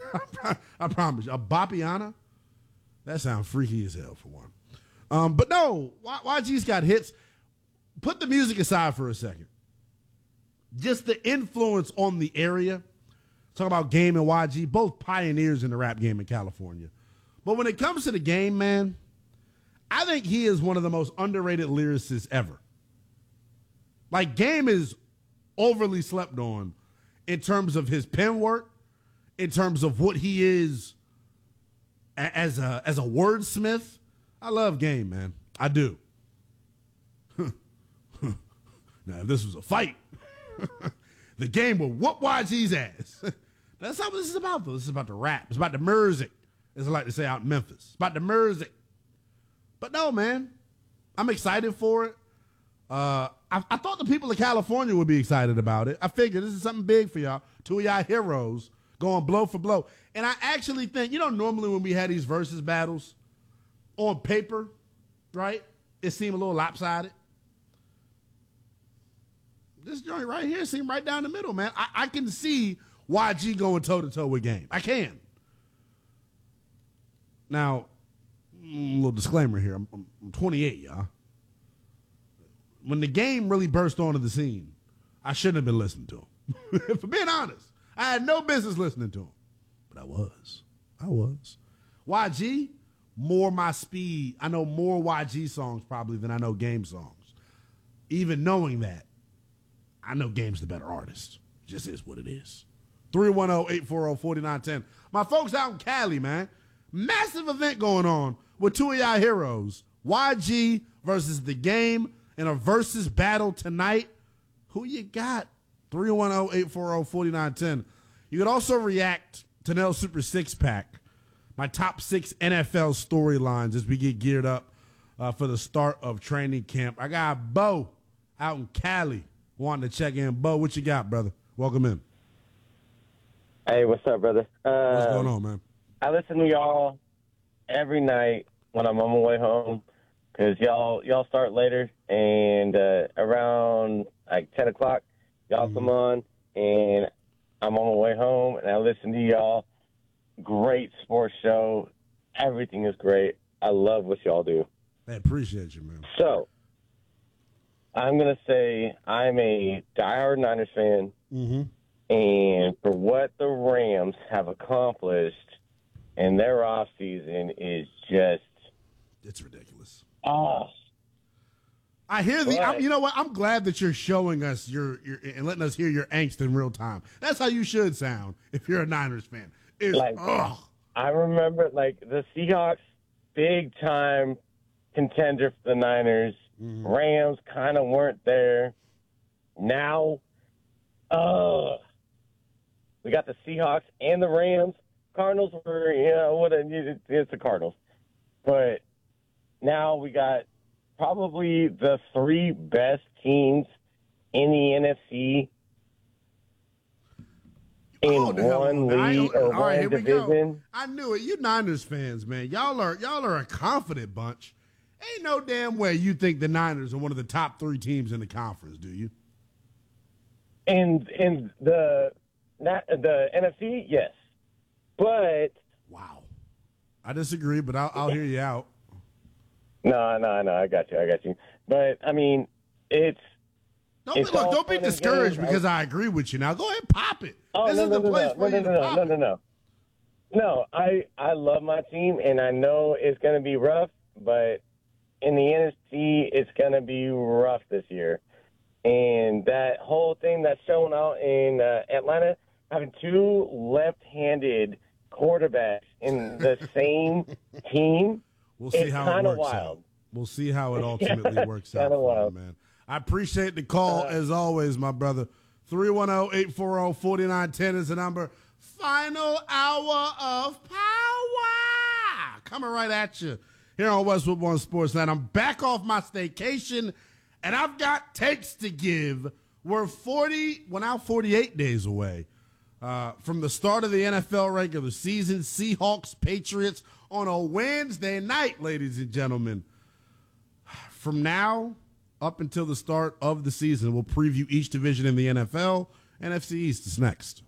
I promise you. A Bapiana? That sounds freaky as hell for one. But no, YG's got hits. Put the music aside for a second. Just the influence on the area. Talk about Game and YG, both pioneers in the rap game in California. But when it comes to the Game, man, I think he is one of the most underrated lyricists ever. Like, Game is overly slept on in terms of his pen work, in terms of what he is as a wordsmith. I love Game, man. I do. Now, if this was a fight, the Game would whoop YG's ass. That's not what this is about, though. This is about the rap. It's about the music, as I like to say out in Memphis. It's about the music. But no, man, I'm excited for it. I thought the people of California would be excited about it. I figured this is something big for y'all. Two of y'all heroes going blow for blow. And I actually think, normally when we had these versus battles on paper, right, it seemed a little lopsided. This joint right here seemed right down the middle, man. I can see YG going toe-to-toe with Game. I can. Now, a little disclaimer here. I'm 28, y'all. When the Game really burst onto the scene, I shouldn't have been listening to him. For being honest, I had no business listening to him. But I was. YG, more my speed. I know more YG songs probably than I know Game songs. Even knowing that, I know Game's the better artist. Just is what it is. 310-840-4910. My folks out in Cali, man. Massive event going on with two of y'all heroes. YG versus the Game in a versus battle tonight. Who you got? 310-840-4910. You can also react to Nell Super Six Pack, my top 6 NFL storylines as we get geared up for the start of training camp. I got Bo out in Cali wanting to check in. Bo, what you got, brother? Welcome in. Hey, what's up, brother? What's going on, man? I listen to y'all every night when I'm on my way home because y'all start later, and around like 10 o'clock, y'all come on, and I'm on my way home, and I listen to y'all. Great sports show. Everything is great. I love what y'all do. I appreciate you, man. So, I'm going to say I'm a diehard Niners fan, and for what the Rams have accomplished in their offseason is just... It's ridiculous. I hear you know what? I'm glad that you're showing us your and letting us hear your angst in real time. That's how you should sound if you're a Niners fan. I remember, the Seahawks, big-time contender for the Niners. Rams kind of weren't there. Now, we got the Seahawks and the Rams. Cardinals were, it's the Cardinals. But now we got probably the 3 best teams in the NFC in one league or one division. I knew it. You Niners fans, man. Y'all are a confident bunch. Ain't no damn way you think the Niners are one of the top 3 teams in the conference, do you? In the NFC, yes. But wow. I disagree, but I'll hear you out. No, I got you. But I mean, don't be discouraged because I agree with you. Now go ahead and pop it. This is the place for you to pop it. No, I love my team, and I know it's going to be rough, but in the NFC, it's going to be rough this year. And that whole thing that's shown out in Atlanta, having 2 left-handed quarterbacks in the same team, we'll see how it works out. We'll see how it ultimately works out, man. I appreciate the call, as always, my brother. 310-840-4910 is the number. Final hour of power. Coming right at you here on Westwood One Sports Night. I'm back off my staycation, and I've got takes to give. We're 48 days away from the start of the NFL regular season. Seahawks, Patriots on a Wednesday night, ladies and gentlemen. From now up until the start of the season, we'll preview each division in the NFL. NFC East is next.